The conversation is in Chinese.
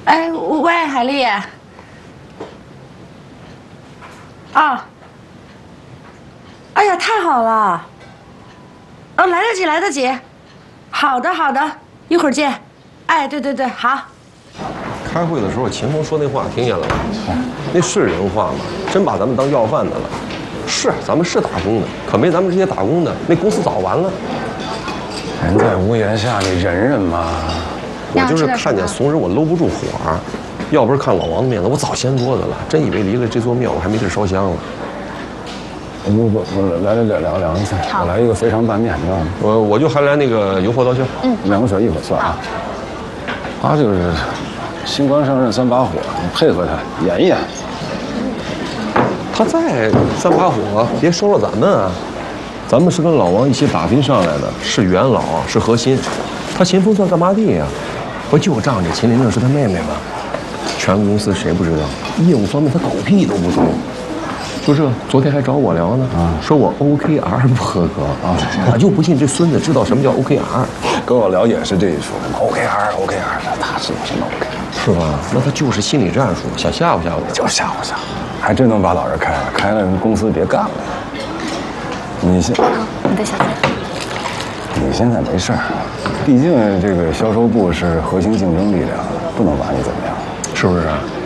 哎，喂，海丽。啊。哎呀，太好了！哦，来得及，来得及。好的，好的，一会儿见。哎，对对对，好。 开会的时候，秦风说那话听见了吗？那是人话吗？真把咱们当要饭的了。是，咱们是打工的，可没咱们这些打工的，那公司早完了。 人在屋檐下，你忍忍嘛。 我就是看见怂人，我搂不住火。要不是看老王的面子，我早掀桌子了。真以为离了这座庙，我还没地烧香了。 我来了两个菜，我来一个肥肠拌面，你知道吗？ 我就还来那个油泼刀削。 2个水一会儿算啊。他就是新官上任3把火，你配合他演一演。 他再3把火，别收了咱们啊！咱们是跟老王一起打拼上来的，是元老，是核心。他秦风算干嘛的呀？不就仗着秦琳琳是他妹妹吗？全公司谁不知道？业务方面他狗屁都不懂。就这，昨天还找我聊呢，说我 OKR 不合格啊，我就不信这孙子知道什么叫 OKR。 跟我聊也是这一说，OKR，他知道什么 OKR 是吧？那他就是心理战术，想吓唬吓唬我， 就是吓唬，还真能把老人开了，开了公司别干了。你现你的小菜。 你现在没事儿，毕竟这个销售部是核心竞争力量，不能把你怎么样， 是不是？